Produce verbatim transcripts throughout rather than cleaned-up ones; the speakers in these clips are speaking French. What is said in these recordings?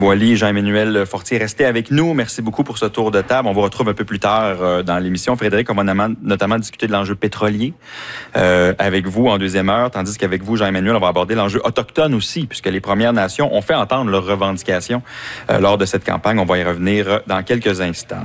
Boily, Jean-Emmanuel Fortier, restez avec nous. Merci beaucoup pour ce tour de table. On vous retrouve un peu plus tard euh, dans l'émission. Frédéric, on va notamment discuter de l'enjeu pétrolier euh, avec vous en deuxième heure, tandis qu'avec vous, Jean-Emmanuel, on va aborder l'enjeu autochtone aussi, puisque les Premières Nations ont fait entendre leurs revendications euh, lors de cette campagne. On va y revenir dans quelques instants.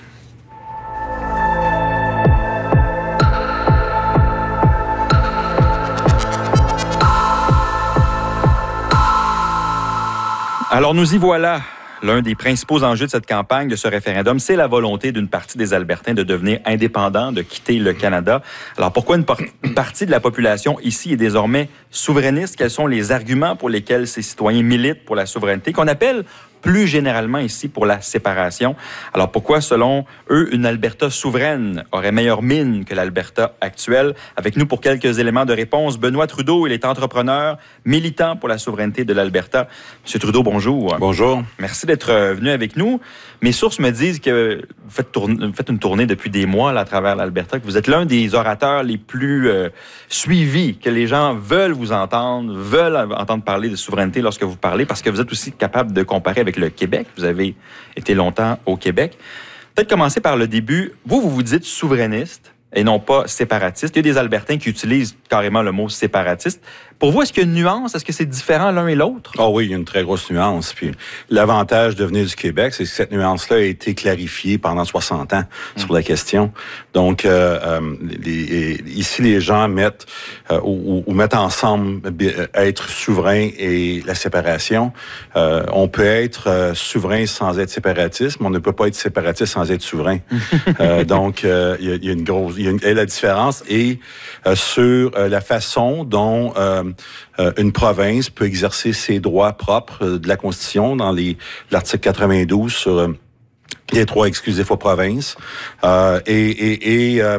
Alors, nous y voilà. L'un des principaux enjeux de cette campagne, de ce référendum, c'est la volonté d'une partie des Albertains de devenir indépendants, de quitter le Canada. Alors, pourquoi une, par- une partie de la population ici est désormais souverainiste? Quels sont les arguments pour lesquels ces citoyens militent pour la souveraineté, qu'on appelle plus généralement ici pour la séparation? Alors, pourquoi, selon eux, une Alberta souveraine aurait meilleure mine que l'Alberta actuelle? Avec nous pour quelques éléments de réponse, Benoît Trudeau, il est entrepreneur, militant pour la souveraineté de l'Alberta. Monsieur Trudeau, bonjour. Bonjour. Merci d'être venu avec nous. Mes sources me disent que vous faites, tourne, vous faites une tournée depuis des mois là, à travers l'Alberta, que vous êtes l'un des orateurs les plus euh, suivis, que les gens veulent vous entendre, veulent entendre parler de souveraineté lorsque vous parlez, parce que vous êtes aussi capable de comparer avec le Québec. Vous avez été longtemps au Québec. Peut-être commencer par le début. Vous, vous vous dites souverainiste et non pas séparatiste. Il y a des Albertains qui utilisent carrément le mot séparatiste. Pour vous, est-ce qu'il y a une nuance? Est-ce que c'est différent l'un et l'autre? Ah oh oui, il y a une très grosse nuance. Puis l'avantage de venir du Québec, c'est que cette nuance-là a été clarifiée pendant soixante ans mmh. sur la question. Donc, euh, euh, les, ici, les gens mettent euh, ou, ou mettent ensemble euh, être souverain et la séparation. Euh, on peut être euh, souverain sans être séparatiste, mais on ne peut pas être séparatiste sans être souverain. euh, donc, euh, il, y a, il y a une grosse, il y a, une, il y a la différence. Et euh, sur euh, la façon dont euh, Euh, une province peut exercer ses droits propres euh, de la Constitution dans les, l'article quatre-vingt-douze sur euh, les droits exclusifs aux provinces euh, et, et, et, euh,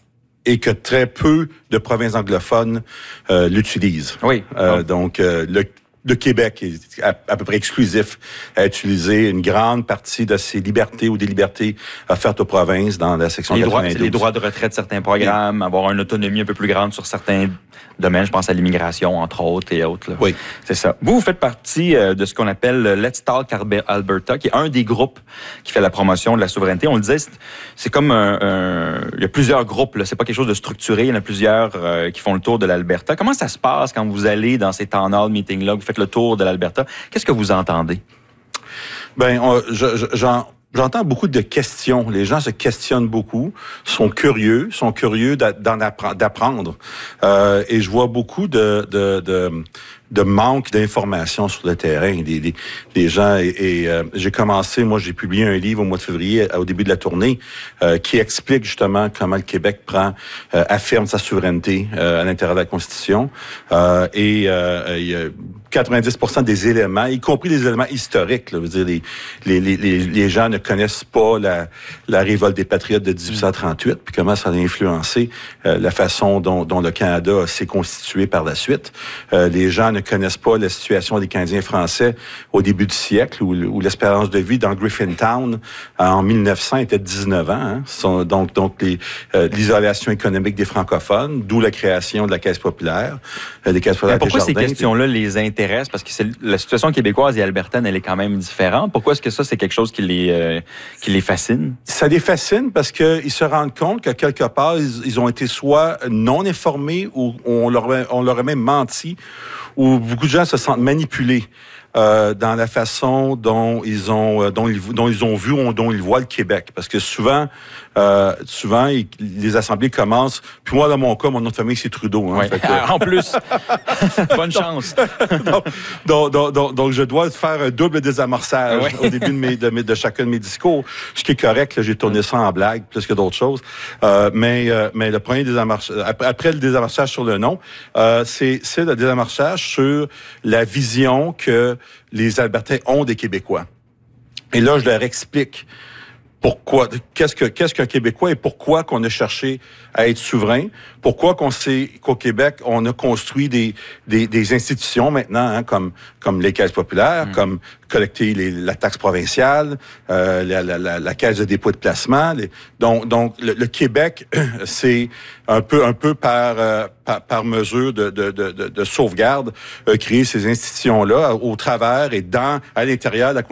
et que très peu de provinces anglophones euh, l'utilisent. Oui. Euh, donc, euh, le Le Québec est à, à peu près exclusif à utiliser une grande partie de ses libertés ou des libertés offertes aux provinces dans la section les quatre-vingt-douze. Droits, les droits de retraite de certains programmes, oui. avoir une autonomie un peu plus grande sur certains domaines, je pense à l'immigration, entre autres, et autres. Là. Oui. C'est ça. Vous, vous faites partie euh, de ce qu'on appelle le Let's Talk Alberta, qui est un des groupes qui fait la promotion de la souveraineté. On le disait, c'est, c'est comme un, un... Il y a plusieurs groupes, là. C'est pas quelque chose de structuré. Il y en a plusieurs euh, qui font le tour de l'Alberta. Comment ça se passe quand vous allez dans ces town hall meetings-là, vous faites le tour de l'Alberta? Qu'est-ce que vous entendez? Ben, on, je, je, j'en... J'entends beaucoup de questions. Les gens se questionnent beaucoup, sont curieux, sont curieux d'en appre- d'apprendre. Euh, et je vois beaucoup de, de, de, de manque d'informations sur le terrain. Des, des, des gens, et, et euh, j'ai commencé, moi j'ai publié un livre au mois de février, au début de la tournée, euh, qui explique justement comment le Québec prend, euh, affirme sa souveraineté euh, à l'intérieur de la Constitution. Euh, et euh, il y a quatre-vingt-dix pour cent des éléments, y compris des éléments historiques, là, je veux dire, les, les, les, les gens ne connaissent pas la, la révolte des patriotes de dix-huit cent trente-huit, puis comment ça a influencé euh, la façon dont, dont le Canada s'est constitué par la suite. Euh, les gens ne connaissent pas la situation des Canadiens français au début du siècle, où, où l'espérance de vie dans Griffintown en mille neuf cents était de dix-neuf ans. Hein. Sont, donc, donc les, euh, l'isolation économique des francophones, d'où la création de la Caisse populaire, euh, des Caisses populaires. Mais pourquoi Desjardins, ces questions-là les intéressent? Parce que c'est, la situation québécoise et albertaine, elle est quand même différente. Pourquoi est-ce que ça, c'est quelque chose qui les, euh, qui les fascine? Ça les fascine parce qu'ils se rendent compte que quelque part, ils, ils ont été soit non informés ou on leur, on leur a même menti, ou beaucoup de gens se sentent manipulés euh, dans la façon dont ils ont, euh, dont ils, dont ils ont vu ou dont ils voient le Québec. Parce que souvent, euh, souvent, ils, les assemblées commencent. Puis moi, dans mon cas, mon nom de famille, c'est Trudeau. Hein, ouais. fait que, en plus, bonne chance. donc, donc, donc, donc, donc, je dois faire un double désamorçage ouais. au début de, mes, de, mes, de chacun de mes discours. Ce qui est correct, là, j'ai tourné ça en blague plus que d'autres choses. Euh, mais, euh, mais le premier désamorçage, après le désamorçage sur le nom, euh, c'est, c'est le désamorçage sur la vision que les Albertains ont des Québécois. Et là, je leur explique pourquoi, qu'est-ce que, qu'est-ce qu'un Québécois et pourquoi qu'on a cherché à être souverain, pourquoi qu'on sait qu'au Québec, on a construit des, des, des institutions maintenant, hein, comme, comme les caisses populaires, mmh. comme collecter les, la taxe provinciale, euh, la, la, la, la caisse de dépôt et de placement. Les, donc, donc le, le Québec, c'est un peu, un peu par, euh, par, par mesure de, de, de, de sauvegarde, euh, créer ces institutions-là au travers et dans, à l'intérieur de la